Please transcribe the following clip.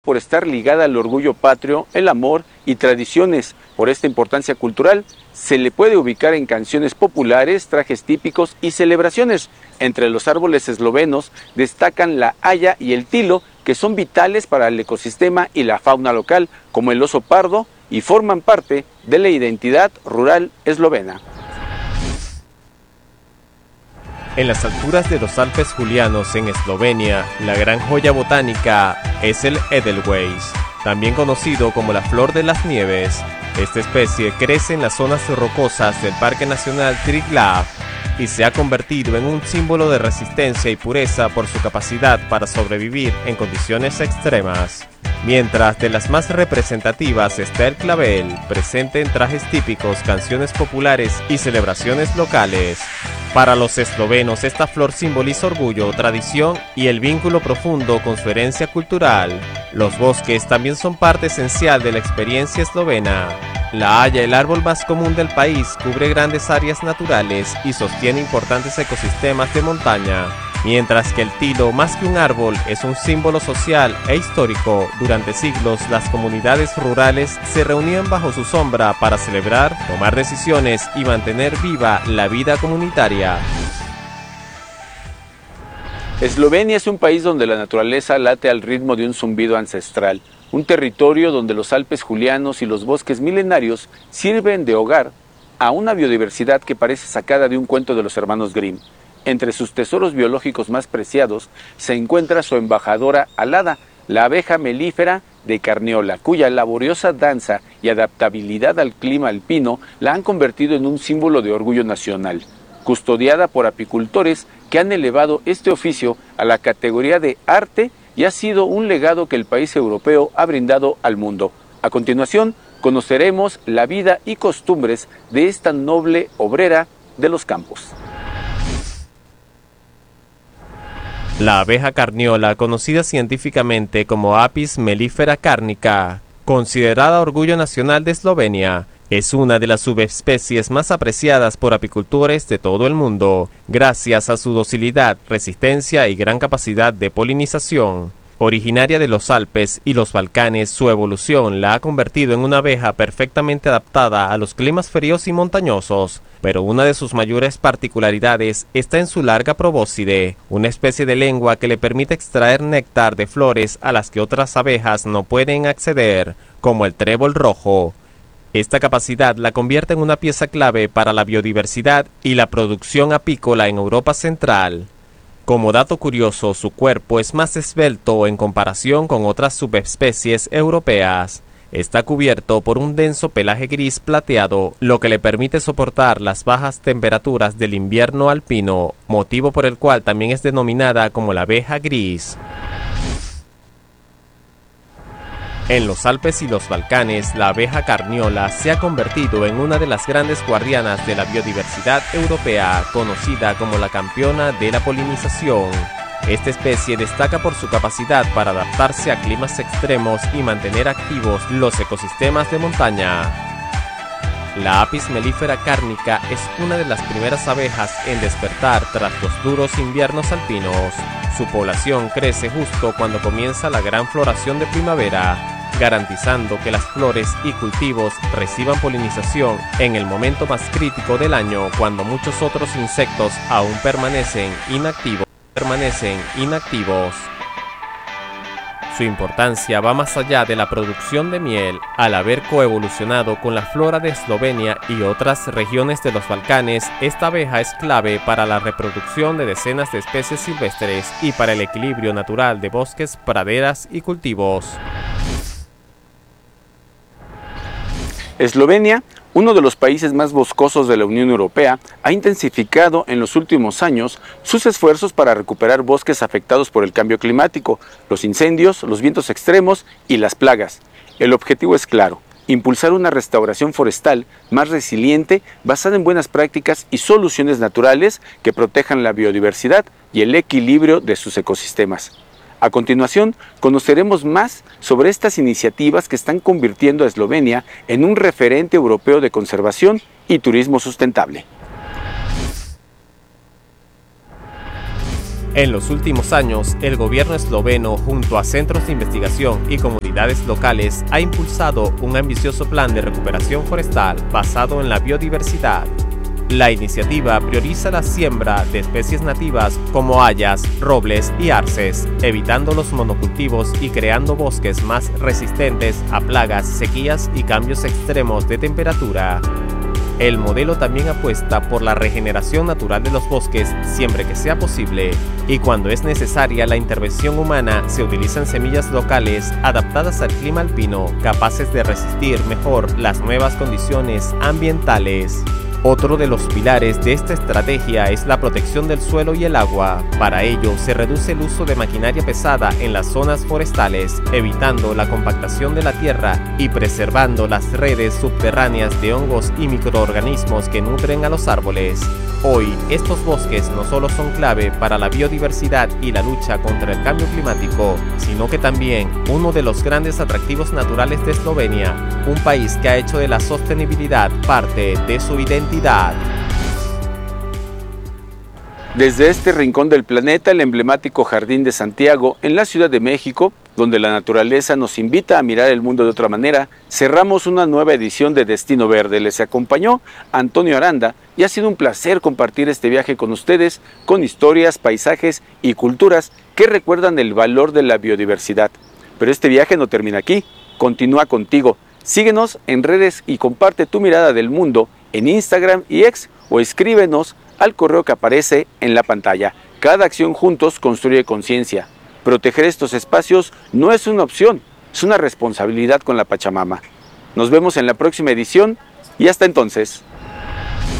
por estar ligada al orgullo patrio, el amor y tradiciones. Por esta importancia cultural, se le puede ubicar en canciones populares, trajes típicos y celebraciones. Entre los árboles eslovenos destacan la haya y el tilo, que son vitales para el ecosistema y la fauna local, como el oso pardo, y forman parte de la identidad rural eslovena. En las alturas de los Alpes Julianos en Eslovenia, la gran joya botánica es el Edelweiss, también conocido como la flor de las nieves. Esta especie crece en las zonas rocosas del Parque Nacional Triglav y se ha convertido en un símbolo de resistencia y pureza por su capacidad para sobrevivir en condiciones extremas. Mientras de las más representativas está el clavel, presente en trajes típicos, canciones populares y celebraciones locales. Para los eslovenos, esta flor simboliza orgullo, tradición y el vínculo profundo con su herencia cultural. Los bosques también son parte esencial de la experiencia eslovena. La haya, el árbol más común del país, cubre grandes áreas naturales y sostiene importantes ecosistemas de montaña. Mientras que el tilo, más que un árbol, es un símbolo social e histórico. Durante siglos, las comunidades rurales se reunían bajo su sombra para celebrar, tomar decisiones y mantener viva la vida comunitaria. Eslovenia es un país donde la naturaleza late al ritmo de un zumbido ancestral, un territorio donde los Alpes Julianos y los bosques milenarios sirven de hogar a una biodiversidad que parece sacada de un cuento de los hermanos Grimm. Entre sus tesoros biológicos más preciados se encuentra su embajadora alada, la abeja melífera de Carniola, cuya laboriosa danza y adaptabilidad al clima alpino la han convertido en un símbolo de orgullo nacional, custodiada por apicultores que han elevado este oficio a la categoría de arte y ha sido un legado que el país europeo ha brindado al mundo. A continuación, conoceremos la vida y costumbres de esta noble obrera de los campos. La abeja carniola, conocida científicamente como Apis mellifera carnica, considerada orgullo nacional de Eslovenia, es una de las subespecies más apreciadas por apicultores de todo el mundo, gracias a su docilidad, resistencia y gran capacidad de polinización. Originaria de los Alpes y los Balcanes, su evolución la ha convertido en una abeja perfectamente adaptada a los climas fríos y montañosos, pero una de sus mayores particularidades está en su larga probóscide, una especie de lengua que le permite extraer néctar de flores a las que otras abejas no pueden acceder, como el trébol rojo. Esta capacidad la convierte en una pieza clave para la biodiversidad y la producción apícola en Europa Central. Como dato curioso, su cuerpo es más esbelto en comparación con otras subespecies europeas. Está cubierto por un denso pelaje gris plateado, lo que le permite soportar las bajas temperaturas del invierno alpino, motivo por el cual también es denominada como la abeja gris. En los Alpes y los Balcanes, la abeja carniola se ha convertido en una de las grandes guardianas de la biodiversidad europea, conocida como la campeona de la polinización. Esta especie destaca por su capacidad para adaptarse a climas extremos y mantener activos los ecosistemas de montaña. La Apis mellifera carnica es una de las primeras abejas en despertar tras los duros inviernos alpinos. Su población crece justo cuando comienza la gran floración de primavera, garantizando que las flores y cultivos reciban polinización en el momento más crítico del año, cuando muchos otros insectos aún permanecen inactivos. Su importancia va más allá de la producción de miel, al haber coevolucionado con la flora de Eslovenia y otras regiones de los Balcanes. Esta abeja es clave para la reproducción de decenas de especies silvestres y para el equilibrio natural de bosques, praderas y cultivos. Eslovenia, uno de los países más boscosos de la Unión Europea, ha intensificado en los últimos años sus esfuerzos para recuperar bosques afectados por el cambio climático, los incendios, los vientos extremos y las plagas. El objetivo es claro: impulsar una restauración forestal más resiliente basada en buenas prácticas y soluciones naturales que protejan la biodiversidad y el equilibrio de sus ecosistemas. A continuación, conoceremos más sobre estas iniciativas que están convirtiendo a Eslovenia en un referente europeo de conservación y turismo sustentable. En los últimos años, el gobierno esloveno, junto a centros de investigación y comunidades locales, ha impulsado un ambicioso plan de recuperación forestal basado en la biodiversidad. La iniciativa prioriza la siembra de especies nativas como hayas, robles y arces, evitando los monocultivos y creando bosques más resistentes a plagas, sequías y cambios extremos de temperatura. El modelo también apuesta por la regeneración natural de los bosques siempre que sea posible, y cuando es necesaria la intervención humana se utilizan semillas locales adaptadas al clima alpino, capaces de resistir mejor las nuevas condiciones ambientales. Otro de los pilares de esta estrategia es la protección del suelo y el agua. Para ello, se reduce el uso de maquinaria pesada en las zonas forestales, evitando la compactación de la tierra y preservando las redes subterráneas de hongos y microorganismos que nutren a los árboles. Hoy, estos bosques no solo son clave para la biodiversidad y la lucha contra el cambio climático, sino que también uno de los grandes atractivos naturales de Eslovenia, un país que ha hecho de la sostenibilidad parte de su identidad. Desde este rincón del planeta, el emblemático Jardín de Santiago, en la Ciudad de México, donde la naturaleza nos invita a mirar el mundo de otra manera, cerramos una nueva edición de Destino Verde. Les acompañó Antonio Aranda y ha sido un placer compartir este viaje con ustedes, con historias, paisajes y culturas que recuerdan el valor de la biodiversidad. Pero este viaje no termina aquí, continúa contigo. Síguenos en redes y comparte tu mirada del mundo en Instagram y X o escríbenos al correo que aparece en la pantalla. Cada acción juntos construye conciencia. Proteger estos espacios no es una opción, es una responsabilidad con la Pachamama. Nos vemos en la próxima edición y hasta entonces.